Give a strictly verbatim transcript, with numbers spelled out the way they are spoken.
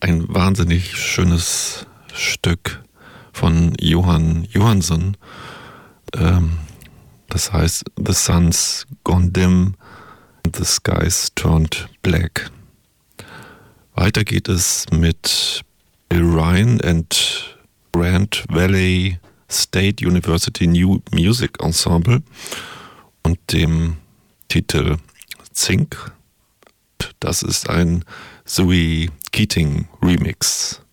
ein wahnsinnig schönes Stück von Johann Johansson. Ähm, das heißt The Sun's Gone Dim, The Skies Turned Black. Weiter geht es mit Bill Ryan and Grand Valley State University New Music Ensemble und dem Titel Zink. Das ist ein Zoe Keating Remix.